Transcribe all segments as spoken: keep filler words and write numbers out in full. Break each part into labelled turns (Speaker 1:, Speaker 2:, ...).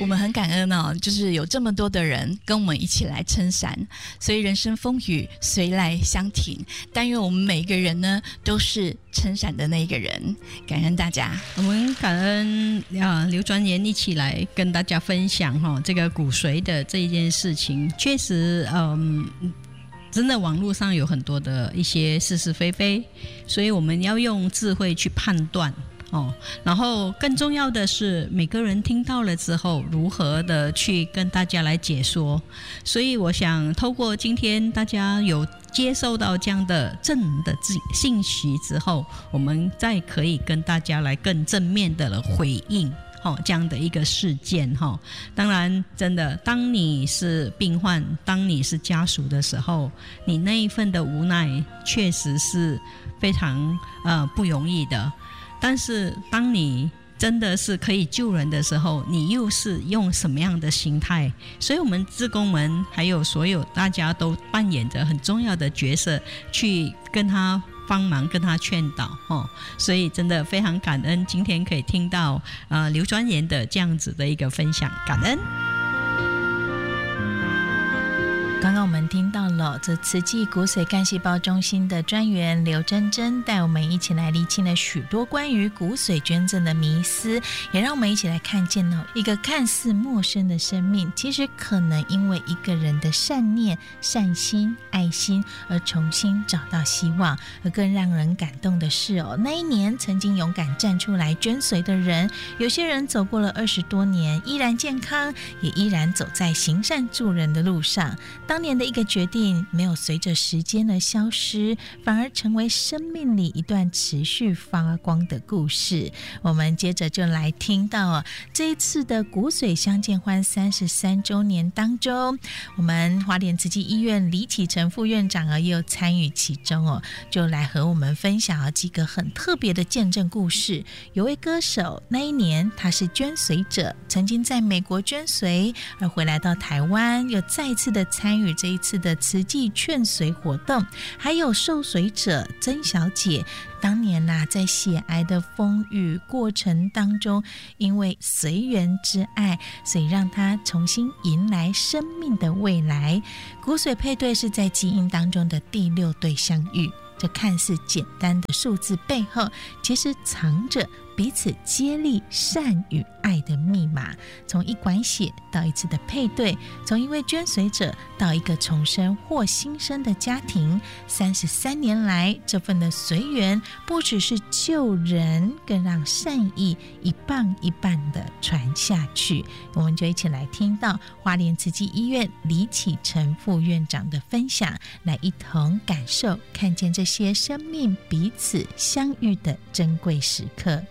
Speaker 1: 我们很感恩哦，就是有这么多的人跟我们一起来撑伞，所以人生风雨随来相挺。但愿我们每一个人呢，都是撑伞的那一个人。感恩大家，
Speaker 2: 我们感恩啊刘专员一起来跟大家分享哈、哦、这个骨髓的这一件事情。确实，嗯。真的网络上有很多的一些是是非非，所以我们要用智慧去判断哦。然后更重要的是，每个人听到了之后，如何的去跟大家来解说。所以我想，透过今天大家有接受到这样的正的信息之后，我们再可以跟大家来更正面的回应。哦，这样的一个事件哈、哦，当然，真的，当你是病患，当你是家属的时候，你那一份的无奈确实是非常呃不容易的。但是，当你真的是可以救人的时候，你又是用什么样的心态？所以我们志工们还有所有大家都扮演着很重要的角色，去跟他帮忙跟他劝导、哦、所以真的非常感恩今天可以听到呃刘专员的这样子的一个分享，感恩。
Speaker 3: 刚刚我们听到了这慈济骨髓干细胞中心的专员刘真真带我们一起来厘清了许多关于骨髓捐赠的迷思，也让我们一起来看见了一个看似陌生的生命，其实可能因为一个人的善念、善心、爱心而重新找到希望。而更让人感动的是哦，那一年曾经勇敢站出来捐髓的人，有些人走过了二十多年，依然健康，也依然走在行善助人的路上。当年的一个决定没有随着时间而消失，反而成为生命里一段持续发光的故事。我们接着就来听到、哦、这一次的骨髓相见欢三十三周年当中，我们花莲慈济医院李启成副院长啊也有参与其中哦，就来和我们分享、啊、几个很特别的见证故事。有位歌手，那一年他是捐髓者，曾经在美国捐髓，而回来到台湾，又再次的参与这一次的慈济劝髓活动。还有受髓者曾小姐，当年啊在血癌的风雨过程当中，因为随缘之爱，所以让她重新迎来生命的未来。骨髓配对是在基因当中的第六对相遇，这看似简单的数字背后，其实藏着彼此接力善与爱的密码。从一管血到一次的配对，从一位捐髓者到一个重生或新生的家庭，三十三年来，这份的随缘不只是救人，更让善意一棒一棒的传下去。我们就一起来听到花莲慈济医院李启成副院长的分享，来一同感受看见这些生命彼此相遇的珍贵时刻。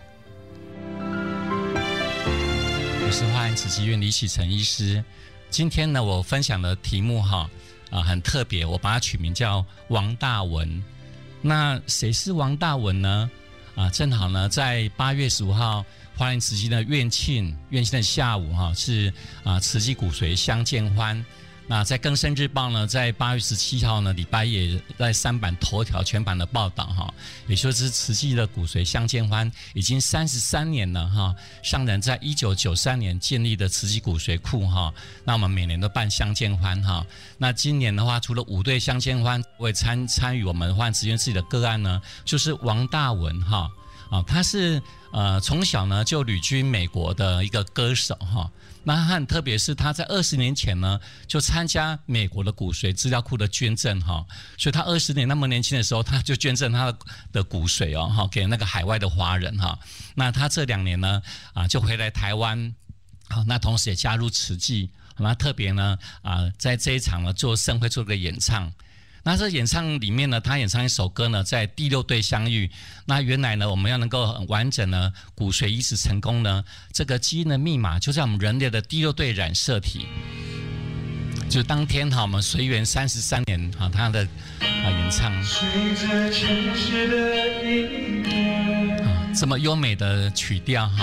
Speaker 4: 我是花莲慈济医院李启成医师。今天呢，我分享的题目哈啊、呃、很特别，我把它取名叫王大文。那谁是王大文呢？啊、呃，正好呢，在八月十五号，花莲慈济的院庆，院庆的下午哈是啊、呃、慈济骨髓相见欢。那在更生日报呢，在八月十七号呢，礼拜也在三版头条全版的报道哈，也就是慈济的骨髓相见欢已经三十三年了哈。上人在一九九三年建立的慈济骨髓库哈，那我们每年都办相见欢哈。那今年的话，除了五对相见欢，会参参与我们花莲慈济院自己的个案呢，就是王大文哈啊，他是呃从小呢就旅居美国的一个歌手哈。那他很特别，是他在二十年前呢就参加美国的骨髓资料库的捐赠哈，所以他二十年那么年轻的时候，他就捐赠他的骨髓哦哈给那个海外的华人哈。那他这两年呢啊就回来台湾，好，那同时也加入慈济，那特别呢啊在这一场呢做盛会做个演唱。那这演唱里面呢，他演唱一首歌呢，在第六对相遇。那原来呢，我们要能够很完整呢，骨髓移植成功呢，这个基因的密码就在我们人类的第六对染色体。就当天哈，我们随缘三十三年哈，他的啊演唱，啊这么优美的曲调哈。